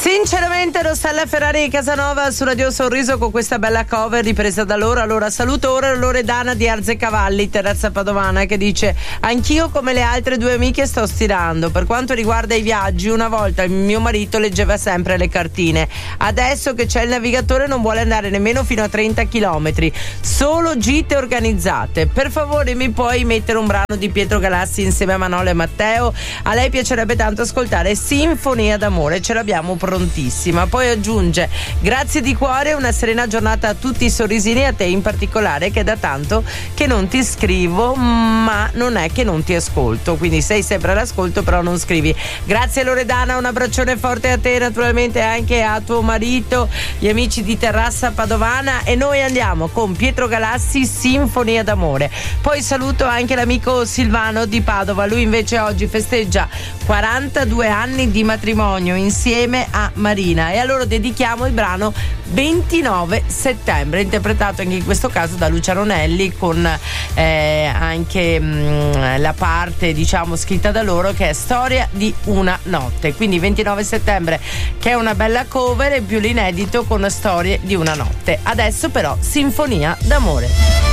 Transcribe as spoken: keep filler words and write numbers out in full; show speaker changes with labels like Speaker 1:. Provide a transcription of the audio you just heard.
Speaker 1: Sinceramente Rossella Ferrari e Casanova su Radio Sorriso con questa bella cover ripresa da loro. Allora saluto ora Loredana di Arzecavalli, terrazza padovana, che dice: anch'io come le altre due amiche sto stirando. Per quanto riguarda i viaggi, una volta il mio marito leggeva sempre le cartine, adesso che c'è il navigatore non vuole andare nemmeno fino a trenta chilometri, solo gite organizzate. Per favore mi puoi mettere un brano di Pietro Galassi insieme a Manolo e Matteo? A lei piacerebbe tanto ascoltare Sinfonia d'amore, ce l'abbiamo prontissima. Poi aggiunge: grazie di cuore, una serena giornata a tutti i sorrisini, a te in particolare, che è da tanto che non ti scrivo, ma non è che non ti ascolto, quindi sei sempre all'ascolto però non scrivi. Grazie Loredana, un abbraccione forte a te, naturalmente anche a tuo marito, gli amici di Terrazza Padovana, e noi andiamo con Pietro Galassi, Sinfonia d'amore. Poi saluto anche l'amico Silvano di Padova, lui invece oggi festeggia quarantadue anni di matrimonio insieme a Marina, e a loro dedichiamo il brano ventinove settembre, interpretato anche in questo caso da Luciano Nelli, con eh, anche mh, la parte diciamo scritta da loro, che è Storia di una notte. Quindi ventinove settembre, che è una bella cover, e più l'inedito con Storie di una notte. Adesso però Sinfonia d'amore.